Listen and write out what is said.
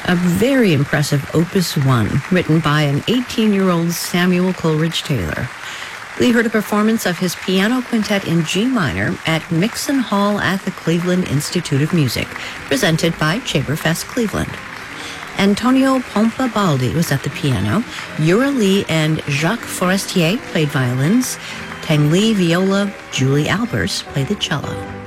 A very impressive Opus 1, written by an 18-year-old Samuel Coleridge Taylor. We heard a performance of his piano quintet in G minor at Mixon Hall at the Cleveland Institute of Music, presented by Chamberfest Cleveland. Antonio Pompa Baldi was at the piano. Yura Lee and Jacques Forestier played violins. Tang Li viola. Julie Albers played the cello.